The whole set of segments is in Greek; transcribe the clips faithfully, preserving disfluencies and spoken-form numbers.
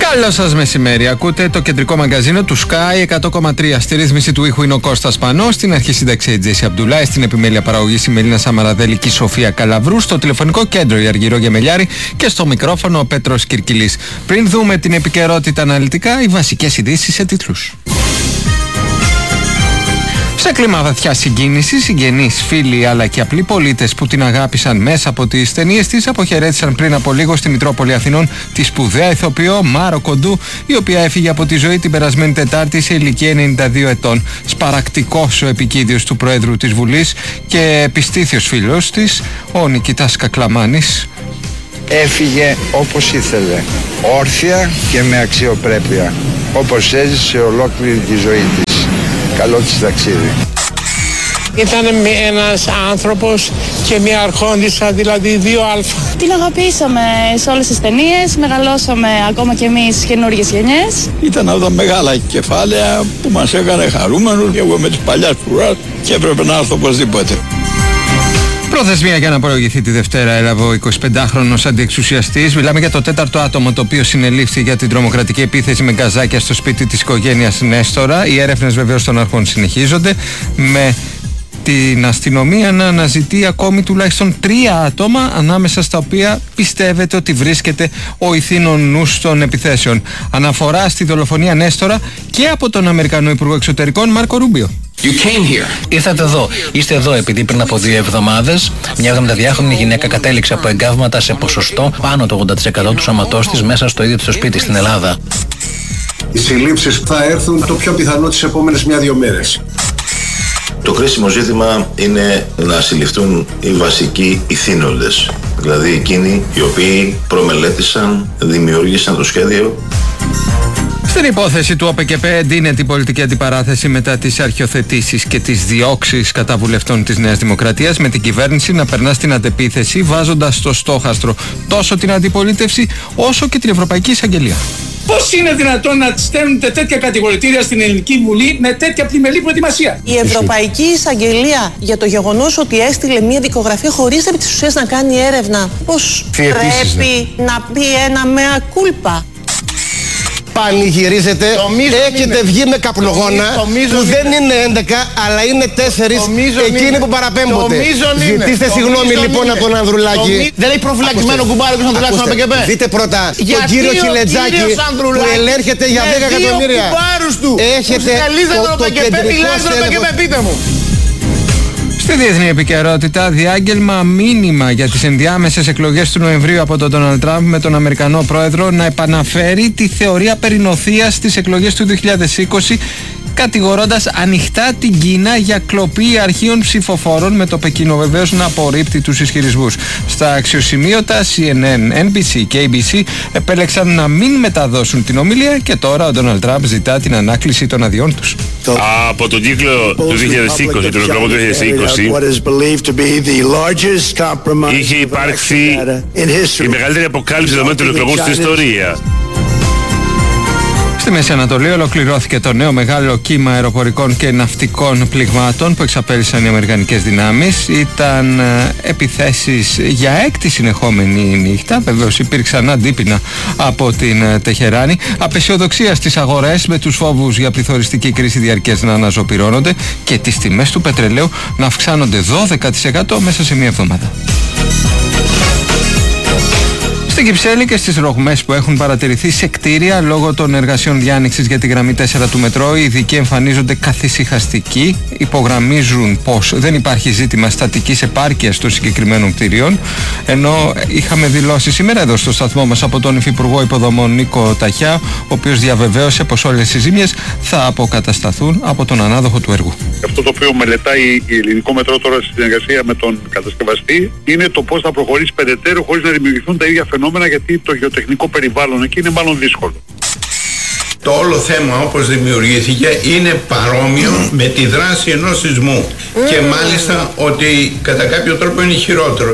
Καλό σας μεσημέρι. Ακούτε το κεντρικό μαγκαζίνο του Sky εκατό κόμμα τρία. Στη ρύθμιση του ήχου είναι ο Κώστας Πανός. Στην αρχή σύνταξη η Τζέσι Αμπτουλάη. Στην επιμέλεια παραγωγής η Μελίνα Σαμαραδέλη και η Σοφία Καλαβρού. Στο τηλεφωνικό κέντρο η Αργυρό Γεμελιάρη. Και στο μικρόφωνο ο Πέτρος Κυρκυλής. Πριν δούμε την επικαιρότητα αναλυτικά, οι βασικές ειδήσεις σε τίτλους. Σε κλίμα βαθιά συγκίνηση, συγγενείς, φίλοι αλλά και απλοί πολίτες που την αγάπησαν μέσα από τις ταινίες της αποχαιρέτησαν πριν από λίγο στη Μητρόπολη Αθηνών τη σπουδαία ηθοποιό Μάρο Κοντού, η οποία έφυγε από τη ζωή την περασμένη Τετάρτη σε ηλικία ενενήντα δύο ετών. Σπαρακτικός ο επικίδιος του Προέδρου της Βουλής και επιστήθιος φίλος της, ο Νικητάς Κακλαμάνης. Έφυγε όπως ήθελε, όρθια και με αξιοπρέπεια, όπως έζησε ολόκληρη τη ζωή της. Καλό της ταξίδι. Ήταν ένας άνθρωπος και μια αρχόντισσα, δηλαδή δύο αλφα. Την αγαπήσαμε σε όλες τις ταινίες, μεγαλώσαμε ακόμα κι εμείς καινούργιες γενιές. Ήταν από τα μεγάλα κεφάλαια που μας έκανε χαρούμενους και εγώ με τις παλιάς φρουράς και έπρεπε να έρθω οπωσδήποτε. Προθεσμία για να προηγηθεί τη Δευτέρα έλαβε ο εικοσιπεντάχρονος αντιεξουσιαστής. Μιλάμε για το τέταρτο άτομο το οποίο συνελήφθη για την τρομοκρατική επίθεση με γκαζάκια στο σπίτι της οικογένειας Νέστορα. Οι έρευνες βεβαίως των αρχών συνεχίζονται, με την αστυνομία να αναζητεί ακόμη τουλάχιστον τρία άτομα, ανάμεσα στα οποία πιστεύετε ότι βρίσκεται ο ηθήνων νους των επιθέσεων. Αναφορά στη δολοφονία Νέστορα και από τον Αμερικανό Υπουργό Εξωτερικών Μάρκο Ρούμπιο. You came here. Ήρθατε εδώ. Είστε εδώ επειδή πριν από δύο εβδομάδες μια εβδομηνταδυάχρονη γυναίκα κατέληξε από εγκάβματα σε ποσοστό πάνω το ογδόντα τοις εκατό του σώματός της μέσα στο ίδιο το σπίτι στην Ελλάδα. Οι συλλήψεις θα έρθουν το πιο πιθανό τις επόμενες μια-δύο μέρες. Το κρίσιμο ζήτημα είναι να συλληφθούν οι βασικοί ηθήνοντες, δηλαδή εκείνοι οι οποίοι προμελέτησαν, δημιούργησαν το σχέδιο. Στην υπόθεση του ΟΠΕΚΕΠΕ εντείνεται την πολιτική αντιπαράθεση μετά τις αρχιοθετήσεις και τις διώξεις κατά βουλευτών της Νέας Δημοκρατίας, με την κυβέρνηση να περνά στην αντεπίθεση, βάζοντας στο στόχαστρο τόσο την αντιπολίτευση όσο και την Ευρωπαϊκή Εισαγγελία. Πώς είναι δυνατόν να στέλνετε τέτοια κατηγορητήρια στην Ελληνική Βουλή με τέτοια πλημελή προετοιμασία? Η Ευρωπαϊκή Εισαγγελία για το γεγονός ότι έστειλε μια δικογραφία χωρίς επί της ουσίας να κάνει έρευνα, πώς πρέπει να πει ένα mea culpa? Πανηγυρίζετε, έχετε είναι. βγει με καπνογόνα που δεν είναι έντεκα αλλά είναι τέσσερις εκείνοι που παραπέμπονται. Ζητήστε συγγνώμη λοιπόν είναι. από τον Ανδρουλάκη. Δεν έχει προφυλακισμένο κουμπάρι που να Ανδρουλάκη να ΠΚΠ. Δείτε πρώτα τον κύριο Κιλετζάκη που ελέγχεται για δέκα εκατομμύρια. Έχετε το κεντρικό στέλεχος. Στη διεθνή επικαιρότητα, διάγγελμα μήνυμα για τις ενδιάμεσες εκλογές του Νοεμβρίου από τον Ντόναλντ Τραμπ, με τον Αμερικανό πρόεδρο να επαναφέρει τη θεωρία περινοθείας στις εκλογές του δύο χιλιάδες είκοσι, κατηγορώντας ανοιχτά την Κίνα για κλοπή αρχείων ψηφοφόρων, με το Πεκίνο βεβαίως να απορρίπτει τους ισχυρισμούς. Στα αξιοσημείωτα σι εν εν, εν μπι σι και έι μπι σι επέλεξαν να μην μεταδώσουν την ομιλία και τώρα ο Ντόναλντ Τραμπ ζητά την ανάκληση των αδειών τους. Από τον κύκλο του δύο χιλιάδες είκοσι, τον εκλογό του δύο χιλιάδες είκοσι, είχε υπάρξει η μεγαλύτερη αποκάλυψη δεδομένων των εκλογών στην ιστορία. Στη Μέση Ανατολή ολοκληρώθηκε το νέο μεγάλο κύμα αεροπορικών και ναυτικών πληγμάτων που εξαπέλυσαν οι αμερικανικές δυνάμεις. Ήταν ε, επιθέσεις για έκτη συνεχόμενη νύχτα. Βεβαίως υπήρξαν αντίπεινα από την ε, Τεχεράνη. Απεσιοδοξία στις αγορές, με τους φόβους για πληθωριστική κρίση διαρκές να αναζωπυρώνονται και τις τιμές του πετρελαίου να αυξάνονται δώδεκα τοις εκατό μέσα σε μία εβδομάδα. Στην Κυψέλη και στις ρογμές που έχουν παρατηρηθεί σε κτίρια λόγω των εργασιών διάνοιξης για τη γραμμή τέσσερα του μετρό, οι ειδικοί εμφανίζονται καθησυχαστικοί. Υπογραμμίζουν πως δεν υπάρχει ζήτημα στατικής επάρκειας των συγκεκριμένων κτίριων, ενώ είχαμε δηλώσει σήμερα εδώ στο σταθμό μας από τον Υφυπουργό Υποδομών Νίκο Ταχιά, ο οποίος διαβεβαίωσε πως όλες οι ζήμιες θα αποκατασταθούν από τον ανάδοχο του έργου. Αυτό το οποίο μελετάει η Ελληνικό Μετρό τώρα στη συνεργασία με τον κατασκευαστή είναι το πώς θα προχωρήσει περαιτέρω χωρίς να δημιουργηθούν τα ίδια φαινόμενα, γιατί το γεωτεχνικό περιβάλλον εκεί είναι μάλλον δύσκολο. Το όλο θέμα όπως δημιουργήθηκε είναι παρόμοιο με τη δράση ενός σεισμού mm. και μάλιστα ότι κατά κάποιο τρόπο είναι χειρότερο.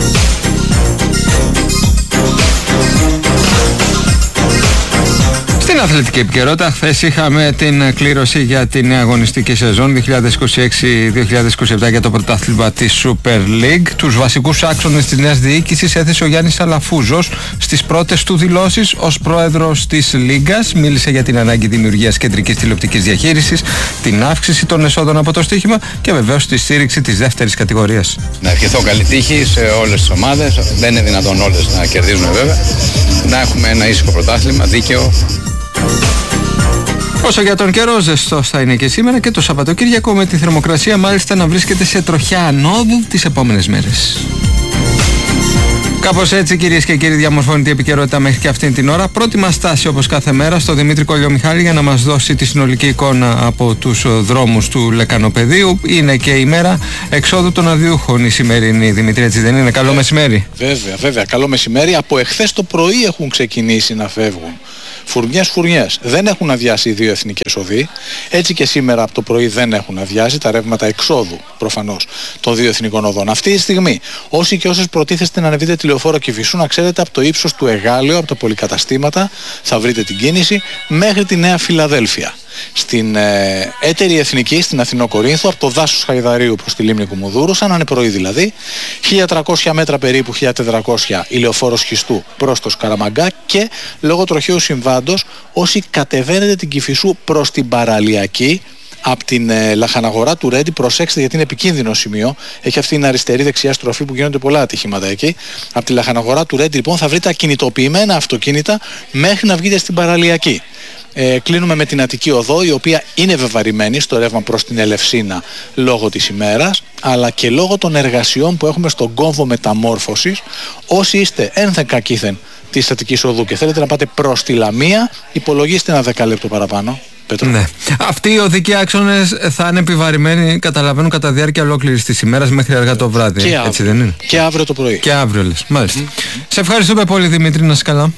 Στην Στην αθλητική επικαιρότητα, χθες είχαμε την κλήρωση για την νέα αγωνιστική σεζόν δύο χιλιάδες είκοσι έξι δύο χιλιάδες είκοσι επτά για το πρωτάθλημα της Super League. Τους βασικούς άξονες της νέας διοίκησης έθεσε ο Γιάννης Αλαφούζος στις πρώτες του δηλώσεις ως πρόεδρος της Λίγκας. Μίλησε για την ανάγκη δημιουργίας κεντρικής τηλεοπτικής διαχείρισης, την αύξηση των εσόδων από το στοίχημα και βεβαίως τη στήριξη της δεύτερης κατηγορίας. Να ευχηθώ καλή τύχη σε όλες τις ομάδες. Δεν είναι δυνατόν όλες να κερδίζουν βέβαια. Να έχουμε ένα ήσυχο πρωτάθλημα, δίκαιο. Όσο για τον καιρό, ζεστός θα είναι και σήμερα και το Σαββατοκύριακο, με τη θερμοκρασία μάλιστα να βρίσκεται σε τροχιά ανόδου τις επόμενες μέρες. Κάπως έτσι, κυρίες και κύριοι, διαμορφώνεται η επικαιρότητα μέχρι και αυτήν την ώρα. Πρώτη μας στάση, όπως κάθε μέρα, στο Δημήτρη Κολιομιχάλη για να μας δώσει τη συνολική εικόνα από τους δρόμους του Λεκανοπεδίου. Είναι και η μέρα εξόδου των αδειούχων η σημερινή, Δημήτρη, έτσι δεν είναι? Καλό μεσημέρι. Βέβαια, βέβαια, καλό μεσημέρι. Από εχθές το πρωί έχουν ξεκινήσει να φεύγουν φουρνιές φουρνιές. Δεν έχουν αδειάσει οι δύο εθνικές οδοί. Έτσι και σήμερα από το πρωί δεν έχουν αδειάσει τα ρεύματα εξόδου προφανώς των δύο εθνικών οδών. Αυτή τη στιγμή, όσοι και όσες προτίθεστε να ανεβείτε τη λεωφόρο Κηφισού, να ξέρετε από το ύψος του Εγάλεω, από τα πολυκαταστήματα, θα βρείτε την κίνηση μέχρι τη Νέα Φιλαδέλφια. Στην ε, έτερη εθνική, στην Αθηνό Κορίνθου, από το δάσος Χαϊδαρίου προς τη λίμνη Κουμουνδούρου, σαν να είναι πρωί δηλαδή, χίλια τριακόσια μέτρα περίπου, χίλια τετρακόσια η λεωφόρος Χιστού προς το Σκαραμαγκά, και λόγω τροχαίου συμβάντος όσοι κατεβαίνετε την Κηφισού προς την Παραλιακή, από την ε, λαχαναγορά του Ρέντι, προσέξτε γιατί είναι επικίνδυνο σημείο. Έχει αυτή την αριστερή-δεξιά στροφή που γίνονται πολλά ατυχήματα εκεί. Από τη λαχαναγορά του Ρέντι λοιπόν θα βρείτε ακινητοποιημένα αυτοκίνητα μέχρι να βγείτε στην Παραλιακή. Ε, κλείνουμε με την Αττική Οδό, η οποία είναι βεβαρημένη στο ρεύμα προς την Ελευσίνα λόγω της ημέρας, αλλά και λόγω των εργασιών που έχουμε στον κόμβο μεταμόρφωσης. Όσοι είστε ένθεν κακήθεν της Αττικής Οδού και θέλετε να πάτε προς τη Λαμία, υπολογίστε ένα δεκάλεπτο παραπάνω. Πέτρο. Ναι. Αυτοί οι οδικοί άξονες θα είναι επιβαρημένοι, καταλαβαίνω, κατά διάρκεια ολόκληρης της ημέρας μέχρι αργά το βράδυ. Και έτσι αύριο. δεν είναι? Και αύριο το πρωί. Και αύριο λες. Μάλιστα. Mm-hmm. Σε ευχαριστούμε πολύ, Δημήτρη, να είσαι καλά.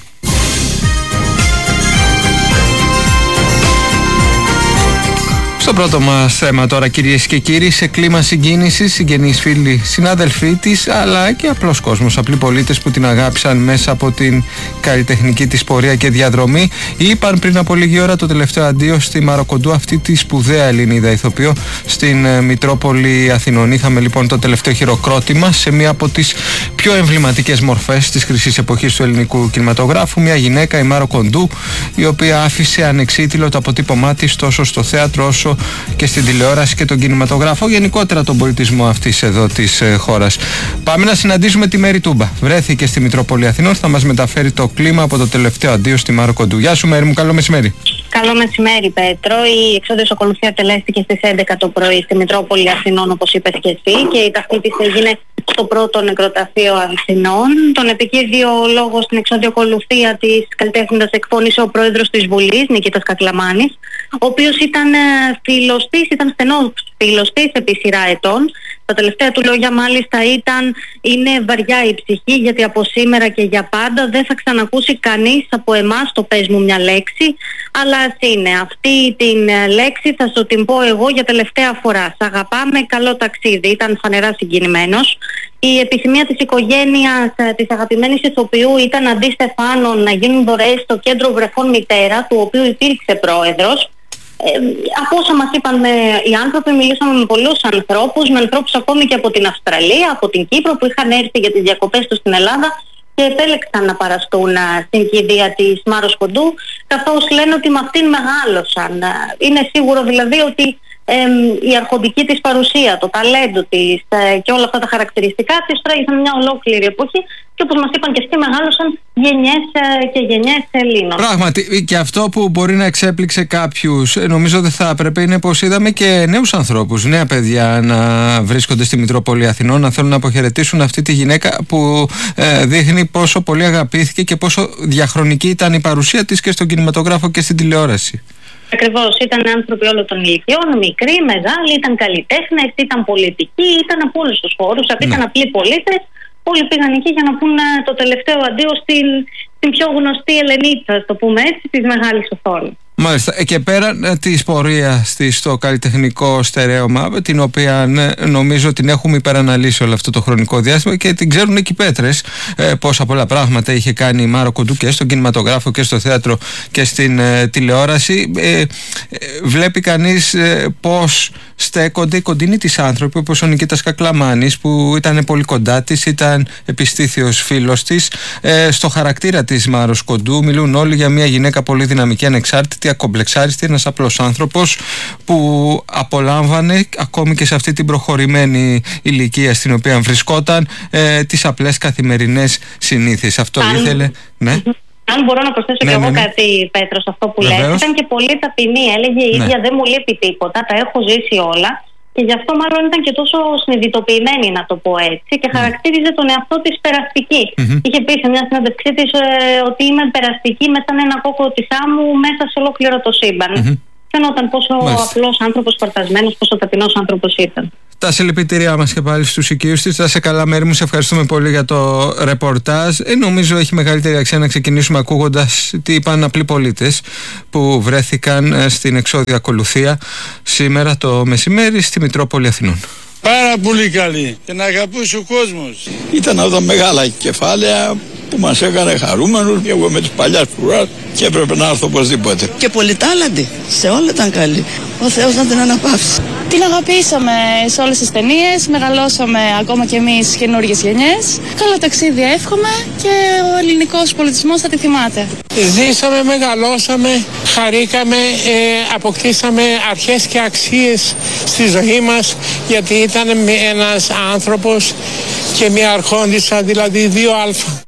Στο πρώτο μας θέμα τώρα, κυρίες και κύριοι, σε κλίμα συγκίνησης, συγγενείς, φίλοι, συνάδελφοί της, αλλά και απλός κόσμος, απλοί πολίτες που την αγάπησαν μέσα από την καλλιτεχνική της πορεία και διαδρομή, είπαν πριν από λίγη ώρα το τελευταίο αντίο στη Μαροκοντού, αυτή τη σπουδαία Ελληνίδα ηθοποιό στην ε, Μητρόπολη Αθηνών. Είχαμε λοιπόν το τελευταίο χειροκρότημα σε μία από τις πιο εμβληματικές μορφές της χρυσής εποχής του ελληνικού κινηματογράφου, μια γυναίκα, η Μαροκοντού, η οποία άφησε ανεξίτηλο το αποτύπωμά της τόσο στο θέατρο όσο και στην τηλεόραση και τον κινηματογράφο, γενικότερα τον πολιτισμό αυτής εδώ της ε, χώρας. Πάμε να συναντήσουμε τη Μέρη Τούμπα. Βρέθηκε στη Μητρόπολη Αθηνών, θα μας μεταφέρει το κλίμα από το τελευταίο αντίο στη Μαροκοντού. Γεια σου, Μέρη μου, καλό μεσημέρι. Καλό μεσημέρι, Πέτρο. Η εξόδιος ακολουθία τελέστηκε στις έντεκα το πρωί στη Μητρόπολη Αθηνών, όπως είπες και εσύ, και η ταυτή της έγινε στο πρώτο νεκροταφείο Αθηνών. Τον επικίδιο λόγο στην εξόδιο ακολουθία της καλλιτέχνητας εκφώνησε ο πρόεδρος της Βουλής, Νικήτας Κακλαμάνης, ο οποίος ήταν φίλος της, ήταν στενός φίλος της επί σειρά ετών. Τα τελευταία του λόγια μάλιστα ήταν: είναι βαριά η ψυχή, γιατί από σήμερα και για πάντα δεν θα ξανακούσει κανείς από εμάς το πες μου μια λέξη, αλλά ας είναι. Αυτή την λέξη θα σου την πω εγώ για τελευταία φορά. Σ' αγαπάμε, καλό ταξίδι. Ήταν φανερά συγκινημένος. Η επιθυμία της οικογένειας της αγαπημένης ηθοποιού ήταν αντί Στεφάνων να γίνουν δωρεές στο κέντρο βρεφών Μητέρα, του οποίου υπήρξε πρόεδρος. Ε, από όσα μας είπαν με, οι άνθρωποι, μιλήσαμε με πολλούς ανθρώπους, με ανθρώπους ακόμη και από την Αυστραλία, από την Κύπρο, που είχαν έρθει για τις διακοπές τους στην Ελλάδα και επέλεξαν να παραστούν α, στην κηδεία της Μάρος Κοντού, καθώς λένε ότι με αυτήν μεγάλωσαν. Είναι σίγουρο δηλαδή ότι ε, η αρχοντική της παρουσία, το ταλέντο της ε, και όλα αυτά τα χαρακτηριστικά της τράγησαν μια ολόκληρη εποχή, και όπως μας είπαν και αυτοί, μεγάλωσαν γενιές και γενιές Ελλήνων. Πράγματι, και αυτό που μπορεί να εξέπληξε κάποιους, νομίζω δεν θα έπρεπε, είναι πως είδαμε και νέους ανθρώπους, νέα παιδιά να βρίσκονται στη Μητρόπολη Αθηνών, να θέλουν να αποχαιρετήσουν αυτή τη γυναίκα που ε, δείχνει πόσο πολύ αγαπήθηκε και πόσο διαχρονική ήταν η παρουσία της και στον κινηματογράφο και στην τηλεόραση. Ακριβώς, ήταν άνθρωποι όλων των ηλικιών, μικροί, μεγάλοι, ήταν καλλιτέχνες, ήταν πολιτικοί, ήταν από όλους τους χώρους, ναι. Ήταν απλοί πολίτες. Όλοι πήγαν εκεί για να πούνε το τελευταίο αντίο στην, στην πιο γνωστή Ελενίτσα, ας το πούμε έτσι, της μεγάλης οθόνης. Μάλιστα. Και πέραν της πορείας της στο καλλιτεχνικό στερέωμα, την οποία νομίζω την έχουμε υπεραναλύσει όλο αυτό το χρονικό διάστημα και την ξέρουν εκεί πέτρες, ε, πόσα πολλά πράγματα είχε κάνει η Μάρο Κοντού και στον κινηματογράφο και στο θέατρο και στην ε, τηλεόραση. Ε, ε, βλέπει κανείς ε, πώς στέκονται οι κοντινοί της άνθρωποι, όπως ο Νικήτας Κακλαμάνης, που ήταν πολύ κοντά της, ήταν επιστήθιος φίλος της. Ε, στο χαρακτήρα της Μάρος Κοντού μιλούν όλοι για μια γυναίκα πολύ δυναμική, ανεξάρτητη, ακομπλεξάριστη, ένας απλός άνθρωπος που απολάμβανε ακόμη και σε αυτή την προχωρημένη ηλικία στην οποία βρισκόταν ε, τις απλές καθημερινές συνήθειες. Αυτό Αν... ήθελε, ναι. Αν μπορώ να προσθέσω ναι, και ναι, εγώ ναι. κάτι, Πέτρο, σε αυτό που Βεβαίως. λες. Ήταν και πολύ ταπεινή. Έλεγε η ναι. ίδια: δεν μου λείπει τίποτα, τα έχω ζήσει όλα. Και γι' αυτό μάλλον ήταν και τόσο συνειδητοποιημένη, να το πω έτσι, και χαρακτήριζε τον εαυτό της περαστική. Mm-hmm. Είχε πει σε μια συνέντευξή της ε, ότι είμαι περαστική με σαν ένα κόκο της άμμου μέσα σε ολόκληρο το σύμπαν. Mm-hmm. Φαινόταν πόσο απλός άνθρωπος, πορτασμένος, πόσο ταπεινός άνθρωπος ήταν. Τα συλληπιτήριά μας και πάλι στους οικείους της. Τα σε καλά, μέρη μου. Σε ευχαριστούμε πολύ για το ρεπορτάζ. Ε, νομίζω έχει μεγαλύτερη αξία να ξεκινήσουμε ακούγοντας τι είπαν απλοί πολίτες που βρέθηκαν στην εξώδια ακολουθία σήμερα το μεσημέρι στη Μητρόπολη Αθηνών. Πάρα πολύ καλή και να αγαπούσε ο κόσμος. Ήταν από τα μεγάλα κεφάλαια που μας έκανε χαρούμενους και εγώ με τις παλιάς φρουράς και έπρεπε να έρθω οπωσδήποτε. Και πολυτάλαντη, σε όλα ήταν καλή. Ο Θεός να την αναπαύσει. Την αγαπήσαμε σε όλες τις ταινίες, μεγαλώσαμε ακόμα κι εμείς καινούργιες γενιές. Καλά ταξίδια εύχομαι και ο ελληνικός πολιτισμός θα τη θυμάται. Ζήσαμε, μεγαλώσαμε, χαρήκαμε, ε, αποκτήσαμε αρχές και αξίες στη ζωή μας, γιατί ήταν ένας άνθρωπος και μια αρχόντισσα, δηλαδή δύο αλφα.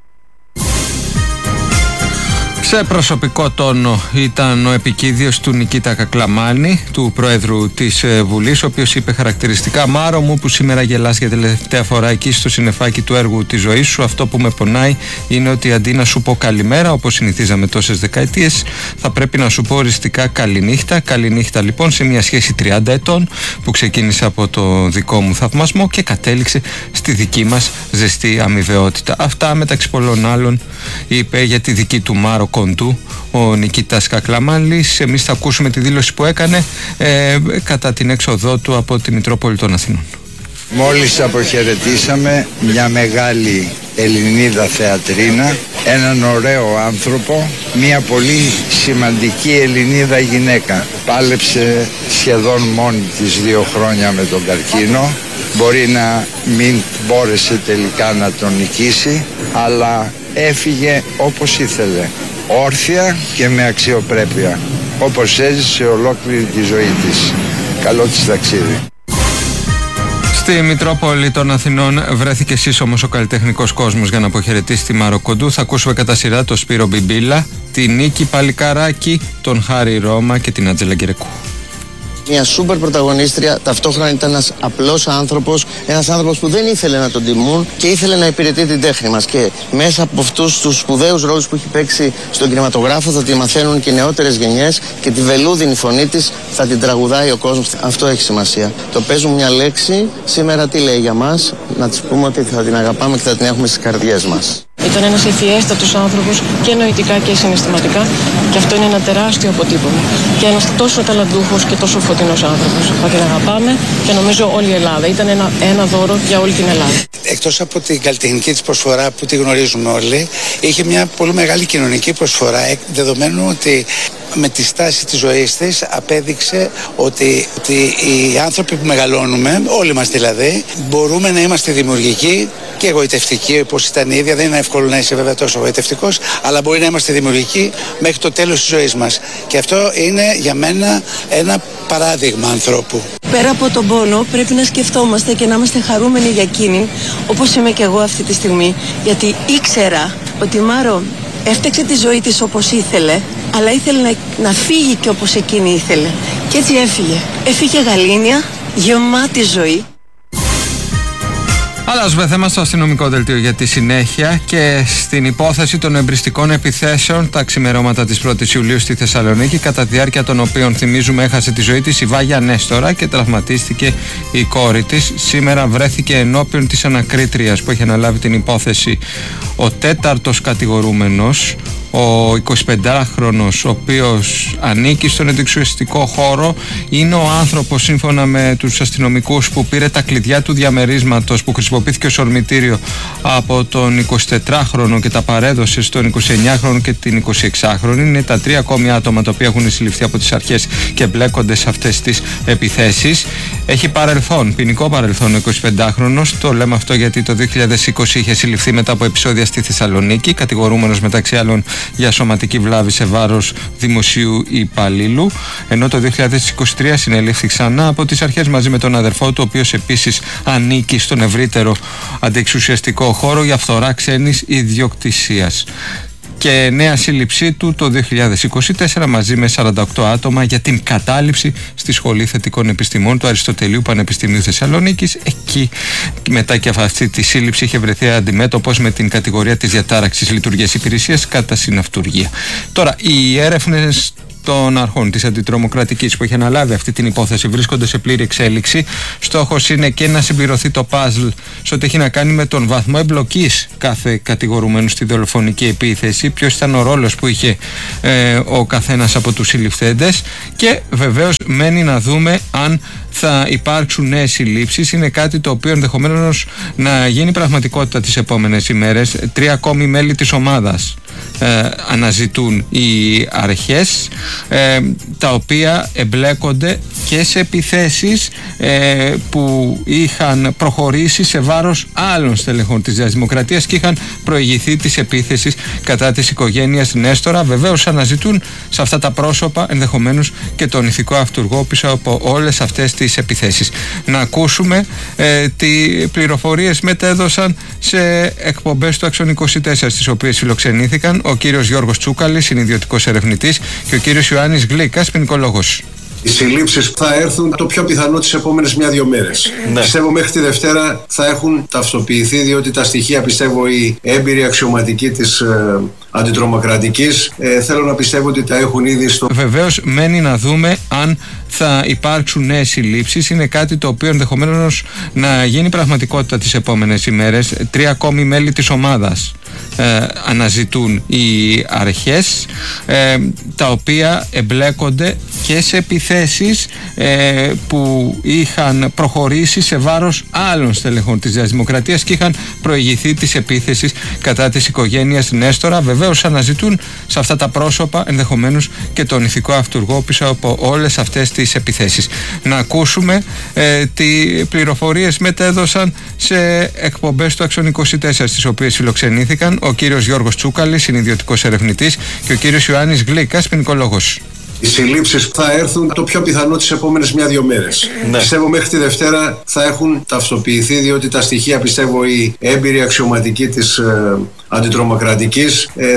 Σε προσωπικό τόνο ήταν ο επικίδιος του Νικήτα Κακλαμάνη, του Προέδρου της Βουλής, ο οποίος είπε χαρακτηριστικά: Μάρο μου, που σήμερα γελάς για τελευταία φορά εκεί στο συννεφάκι του έργου της ζωής σου, αυτό που με πονάει είναι ότι αντί να σου πω καλημέρα, όπως συνηθίζαμε τόσες δεκαετίες, θα πρέπει να σου πω οριστικά καληνύχτα. Καληνύχτα λοιπόν σε μια σχέση τριάντα ετών που ξεκίνησε από το δικό μου θαυμασμό και κατέληξε στη δική μας ζεστή αμοιβαιότητα. Αυτά μεταξύ πολλών άλλων είπε για τη δική του Μάρο Κοντού ο Νικήτας Κακλαμάνης. Εμείς θα ακούσουμε τη δήλωση που έκανε ε, κατά την έξοδό του από τη Μητρόπολη των Αθηνών. Μόλις αποχαιρετήσαμε μια μεγάλη Ελληνίδα θεατρίνα, έναν ωραίο άνθρωπο, μια πολύ σημαντική Ελληνίδα γυναίκα. Πάλεψε σχεδόν μόνη της δύο χρόνια με τον καρκίνο. Μπορεί να μην μπόρεσε τελικά να τον νικήσει, αλλά έφυγε όπως ήθελε, όρθια και με αξιοπρέπεια, όπως έζησε ολόκληρη τη ζωή της. Καλό της ταξίδι. Στη Μητρόπολη των Αθηνών βρέθηκε εσείς όμως ο καλλιτεχνικός κόσμος για να αποχαιρετήσει τη Μάρο Κοντού. Θα ακούσουμε κατά σειρά τον Σπύρο Μπιμπίλα, την Νίκη Παλικαράκη, τον Χάρη Ρώμα και την Άντζελα Γκυρεκού. Μια σούπερ πρωταγωνίστρια, ταυτόχρονα ήταν ένας απλός άνθρωπος, ένας άνθρωπος που δεν ήθελε να τον τιμούν και ήθελε να υπηρετεί την τέχνη μας. Και μέσα από αυτούς τους σπουδαίους ρόλους που έχει παίξει στον κινηματογράφο θα τη μαθαίνουν και οι νεότερες γενιές και τη βελούδινη φωνή της θα την τραγουδάει ο κόσμος. Αυτό έχει σημασία. Το παίζουν μια λέξη, σήμερα τι λέει για μας, να της πούμε ότι θα την αγαπάμε και θα την έχουμε στις καρδιές μας. Ήταν ένας ευφιέστατος άνθρωπος και νοητικά και συναισθηματικά και αυτό είναι ένα τεράστιο αποτύπωμα. Και ένας τόσο ταλαντούχος και τόσο φωτεινός άνθρωπος. Θα την αγαπάμε και νομίζω όλη η Ελλάδα. Ήταν ένα, ένα δώρο για όλη την Ελλάδα. Εκτός από την καλλιτεχνική της προσφορά που τη γνωρίζουμε όλοι, είχε μια πολύ μεγάλη κοινωνική προσφορά, δεδομένου ότι με τη στάση της ζωής της απέδειξε ότι, ότι οι άνθρωποι που μεγαλώνουμε, όλοι μας δηλαδή, μπορούμε να είμαστε δημιουργικοί και εγωιτευτικοί, όπως ήταν η ίδια. Δεν είναι εύκολο να είσαι βέβαια τόσο εγωιτευτικός, αλλά μπορεί να είμαστε δημιουργικοί μέχρι το τέλος της ζωής μας. Και αυτό είναι για μένα ένα παράδειγμα ανθρώπου. Πέρα από τον πόνο πρέπει να σκεφτόμαστε και να είμαστε χαρούμενοι για εκείνη, όπως είμαι και εγώ αυτή τη στιγμή, γιατί ήξερα ότι η Μάρο έφτιαξε τη ζωή της όπως ήθελε, αλλά ήθελε να, να φύγει και όπως εκείνη ήθελε. Και έτσι έφυγε. Έφυγε γαλήνια, γεμάτη ζωή. Αλλάζουμε θέμα στο αστυνομικό δελτίο για τη συνέχεια και στην υπόθεση των εμπριστικών επιθέσεων τα ξημερώματα της πρώτης Ιουλίου στη Θεσσαλονίκη, κατά τη διάρκεια των οποίων, θυμίζουμε, έχασε τη ζωή της η Βάγια Νέστορα και τραυματίστηκε η κόρη της. Σήμερα βρέθηκε ενώπιον της ανακρίτριας που έχει αναλάβει την υπόθεση ο τέταρτος κατηγορούμενος, Ο εικοσιπεντάχρονος, ο οποίος ανήκει στον εξουσιαστικό χώρο, είναι ο άνθρωπος, σύμφωνα με τους αστυνομικούς, που πήρε τα κλειδιά του διαμερίσματος που χρησιμοποιήθηκε ως ορμητήριο από τον εικοσιτετράχρονο και τα παρέδωσε στον εικοσιεννιάχρονο και την εικοσιεξάχρονη. Είναι τα τρία ακόμη άτομα τα οποία έχουν συλληφθεί από τις αρχές και μπλέκονται σε αυτές τις επιθέσεις. Έχει παρελθόν, ποινικό παρελθόν ο εικοσιπεντάχρονος. Το λέμε αυτό γιατί το δύο χιλιάδες είκοσι είχε συλληφθεί μετά από επεισόδια στη Θεσσαλονίκη, κατηγορούμενος μεταξύ άλλων για σωματική βλάβη σε βάρος δημοσίου υπαλλήλου, ενώ το δύο χιλιάδες είκοσι τρία συνελήφθη ξανά από τις αρχές μαζί με τον αδερφό του, ο οποίος επίσης ανήκει στον ευρύτερο αντιεξουσιαστικό χώρο για φθορά ξένης ιδιοκτησίας. Και νέα σύλληψή του το δύο χιλιάδες είκοσι τέσσερα μαζί με σαράντα οκτώ άτομα για την κατάληψη στη Σχολή Θετικών Επιστημών του Αριστοτελείου Πανεπιστημίου Θεσσαλονίκης. Εκεί μετά και αυτή τη σύλληψη είχε βρεθεί αντιμέτωπος με την κατηγορία της διατάραξης λειτουργίας υπηρεσίας κατά συναυτουργία. Τώρα, οι έρευνες των αρχών της αντιτρομοκρατικής που έχει αναλάβει αυτή την υπόθεση βρίσκονται σε πλήρη εξέλιξη. Στόχος είναι και να συμπληρωθεί το παζλ σε ό,τι έχει να κάνει με τον βαθμό εμπλοκής κάθε κατηγορουμένου στη δολοφονική επίθεση, ποιος ήταν ο ρόλος που είχε ε, ο καθένας από τους συλληφθέντες, και βεβαίως μένει να δούμε αν θα υπάρξουν νέες συλλήψεις. Είναι κάτι το οποίο ενδεχομένως να γίνει πραγματικότητα τις επόμενες ημέρες. Τρία ακόμη μέλη της ομάδας ε, αναζητούν οι αρχές, ε, τα οποία εμπλέκονται και σε επιθέσεις ε, που είχαν προχωρήσει σε βάρος άλλων στελεχών της Νέας Δημοκρατίας και είχαν προηγηθεί της επίθεσης κατά της οικογένειας Νέστορα. Βεβαίως αναζητούν σε αυτά τα πρόσωπα ενδεχομένως και τον ηθικό αυτούργο πίσω από όλες αυτές τις επιθέσεις. Να ακούσουμε ε, τι πληροφορίες μετέδωσαν σε εκπομπές του Άξον είκοσι τέσσερα, στις οποίες φιλοξενήθηκαν ο κύριος Γιώργος Τσούκαλης, συνειδιωτικός ερευνητής, και ο κύριος Ιωάννης Γλίκας, ποινικολόγος. Οι συλλήψεις θα έρθουν το πιο πιθανό τις επόμενες μια-δυο μέρες. Ναι. Πιστεύω μέχρι τη Δευτέρα θα έχουν ταυτοποιηθεί, διότι τα στοιχεία, πιστεύω, οι έμπειροι αξιωματικοί της ε, αντιτρομοκρατικής ε, θέλω να πιστεύω ότι τα έχουν ήδη στο... Βεβαίως μένει να δούμε αν θα υπάρξουν νέες συλλήψεις. Είναι κάτι το οποίο ενδεχομένως να γίνει πραγματικότητα τις επόμενες ημέρες. Τρία ακόμη μέλη της ομάδας ε, αναζητούν οι αρχές, ε, τα οποία εμπλέκονται και σε επιθέσεις ε, που είχαν προχωρήσει σε βάρος άλλων στελεχών της Νέας Δημοκρατίας και είχαν προηγηθεί της επίθεσης κατά της οικογένειας Νέστορα. Βεβαίως αναζητούν σε αυτά τα πρόσωπα ενδεχομένως και τον ηθικό αυτούργο πίσω από όλες αυτές τις επιθέσεις. Να ακούσουμε ε, τι πληροφορίες μετέδωσαν σε εκπομπές του Άξον είκοσι τέσσερα, στις οποίες φιλοξενήθηκαν ο κύριος Γιώργος Τσούκαλης, συνειδιωτικός ερευνητής, και ο κύριος Ιωάννης Γλίκας, ποινικολόγος. Οι συλλήψεις θα έρθουν το πιο πιθανό τις επόμενες μια-δυο μέρες. Ναι. Πιστεύω μέχρι τη Δευτέρα θα έχουν ταυτοποιηθεί, διότι τα στοιχεία, πιστεύω, οι έμπειροι αξιωματικοί της ε, αντιτρομοκρατικής ε,